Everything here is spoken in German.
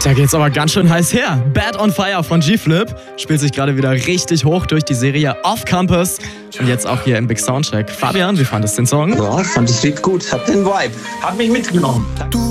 Da geht's aber ganz schön heiß her. Bad on Fire von G-Flip spielt sich gerade wieder richtig hoch durch die Serie Off Campus. Und jetzt auch hier im Big Soundcheck. Fabian, wie fandest du den Song? Ja, ich fand das Lied gut. Hab den Vibe. Hat mich mitgenommen.